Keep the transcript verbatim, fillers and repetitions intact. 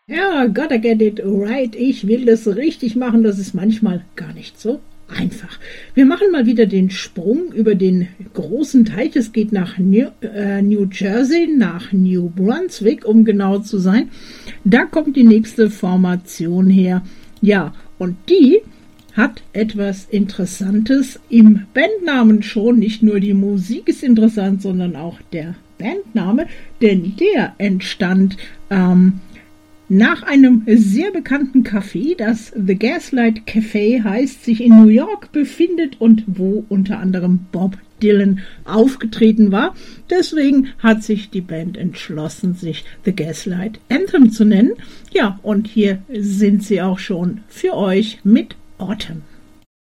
Ja, gotta get it right. Ich will das richtig machen. Das ist manchmal gar nicht so einfach. Wir machen mal wieder den Sprung über den großen Teich. Es geht nach New, äh, New Jersey, nach New Brunswick, um genau zu sein. Da kommt die nächste Formation her. Ja, und die hat etwas Interessantes im Bandnamen schon. Nicht nur die Musik ist interessant, sondern auch der Bandname, denn der entstand ähm, nach einem sehr bekannten Café, das The Gaslight Café heißt, sich in New York befindet und wo unter anderem Bob Dylan aufgetreten war. Deswegen hat sich die Band entschlossen, sich The Gaslight Anthem zu nennen. Ja, und hier sind sie auch schon für euch mit Autumn.